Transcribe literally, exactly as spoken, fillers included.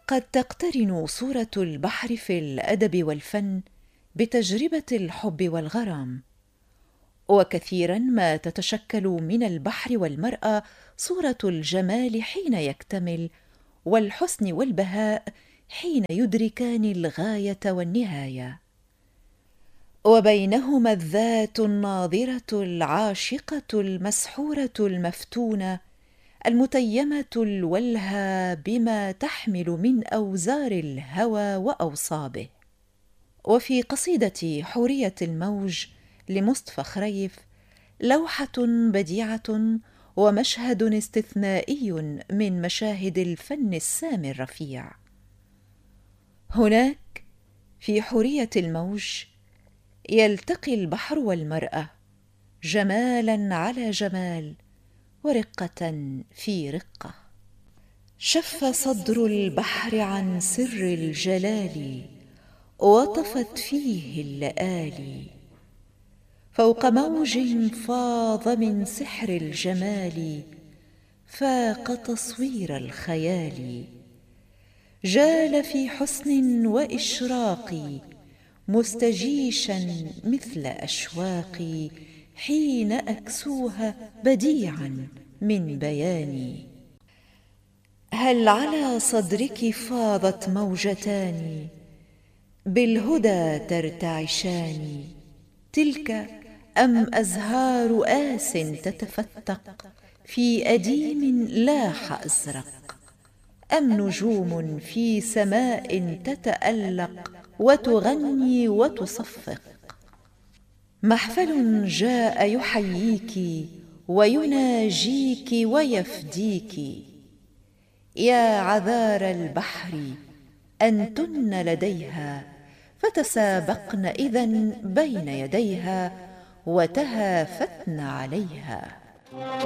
قد تقترن صورة البحر في الأدب والفن بتجربة الحب والغرام، وكثيرا ما تتشكل من البحر والمرأة صورة الجمال حين يكتمل، والحسن والبهاء حين يدركان الغاية والنهاية، وبينهما الذات الناظرة العاشقة المسحورة المفتونة المتيمة الولهى بما تحمل من أوزار الهوى وأوصابه. وفي قصيدة حورية الموج لمصطفى خريف لوحة بديعة ومشهد استثنائي من مشاهد الفن السامي الرفيع. هناك في حورية الموج يلتقي البحر والمرأة جمالا على جمال ورقة في رقة. شف صدر البحر عن سر الجلال وطفت فيه اللآلي، فوق موج فاض من سحر الجمال فاق تصوير الخيال، جال في حسن وإشراق مستجيشا مثل أشواقي حين أكسوها بديعا من بياني. هل على صدرك فاضت موجتان بالهدى ترتعشان، تلك أم أزهار آس تتفتق في أديم لاح أزرق، أم نجوم في سماء تتألق وتغني وتصفق؟ محفل جاء يحييك ويناجيك ويفديك، يا عذار البحر أنتن لديها، فتسابقن إذن بين يديها وتهافتن عليها.